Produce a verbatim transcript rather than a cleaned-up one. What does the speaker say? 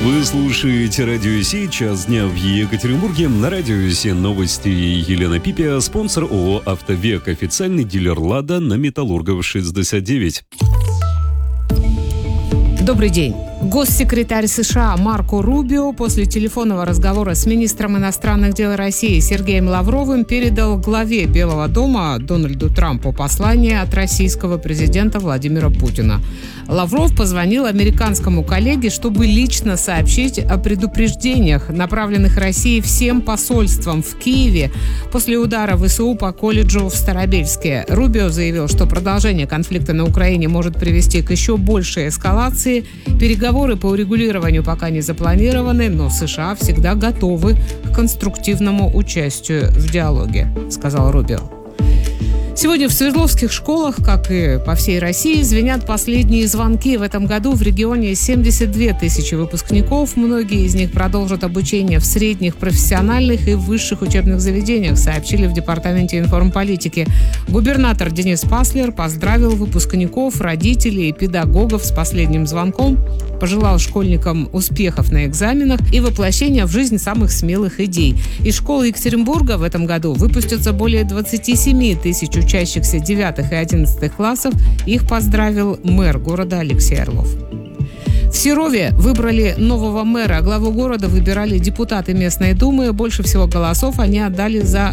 Вы слушаете Радио Си, час дня в Екатеринбурге. На Радио Си новости. Елена Пипия, спонсор ООО «Автовек», официальный дилер «Лада» на Металлургов шестьдесят девять. Добрый день. Госсекретарь США Марко Рубио после телефонного разговора с министром иностранных дел России Сергеем Лавровым передал главе Белого дома Дональду Трампу послание от российского президента Владимира Путина. Лавров позвонил американскому коллеге, чтобы лично сообщить о предупреждениях, направленных России всем посольствам в Киеве после удара ВСУ по колледжу в Старобельске. Рубио заявил, что продолжение конфликта на Украине может привести к еще большей эскалации. Переговоры по урегулированию пока не запланированы, но США всегда готовы к конструктивному участию в диалоге, сказал Рубио. Сегодня в Свердловских школах, как и по всей России, звенят последние звонки. В этом году в регионе семьдесят две тысячи выпускников. Многие из них продолжат обучение в средних, профессиональных и высших учебных заведениях, сообщили в Департаменте информполитики. Губернатор Денис Паслер поздравил выпускников, родителей и педагогов с последним звонком, пожелал школьникам успехов на экзаменах и воплощения в жизнь самых смелых идей. Из школы Екатеринбурга в этом году выпустятся более двадцать семь тысяч учащихся девятых и одиннадцатых классов. Их поздравил мэр города Алексей Орлов. В Серове выбрали нового мэра. Главу города выбирали депутаты местной думы. Больше всего голосов они отдали за